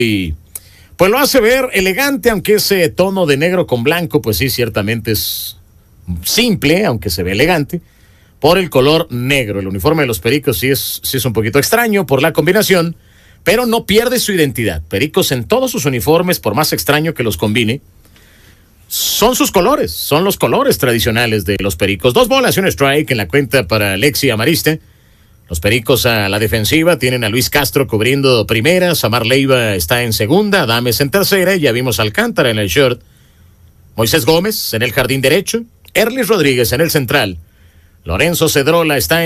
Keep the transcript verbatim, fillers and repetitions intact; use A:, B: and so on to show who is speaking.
A: y pues lo hace ver elegante, aunque ese tono de negro con blanco, pues sí, ciertamente es simple, aunque se ve elegante, por el color negro. El uniforme de los Pericos sí es, sí es un poquito extraño por la combinación, pero no pierde su identidad. Pericos en todos sus uniformes, por más extraño que los combine, son sus colores, son los colores tradicionales de los Pericos. Dos bolas y un strike en la cuenta para Alexi Amariste. Los Pericos a la defensiva tienen a Luis Castro cubriendo primera, Samar Leiva está en segunda, Adames en tercera, y ya vimos a Alcántara en el short, Moisés Gómez en el jardín derecho, Erlis Rodríguez en el central, Lorenzo Cedrola está en